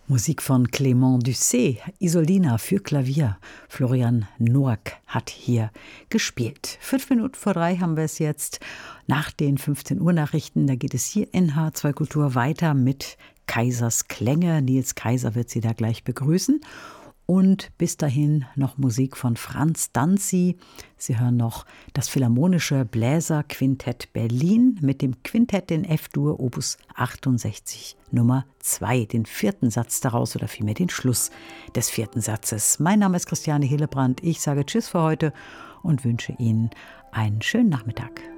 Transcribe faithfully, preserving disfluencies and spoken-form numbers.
Musik von Clément Dusset, Isolina für Klavier. Florian Noack hat hier gespielt. Fünf Minuten vor drei haben wir es jetzt. Nach den fünfzehn Uhr Nachrichten, da geht es hier in H zwei Kultur weiter mit Kaisers Klänge. Nils Kaiser wird Sie da gleich begrüßen. Und bis dahin noch Musik von Franz Danzi. Sie hören noch das Philharmonische Bläserquintett Berlin mit dem Quintett in F-Dur Opus achtundsechzig Nummer zwei, den vierten Satz daraus oder vielmehr den Schluss des vierten Satzes. Mein Name ist Christiane Hillebrand. Ich sage Tschüss für heute und wünsche Ihnen einen schönen Nachmittag.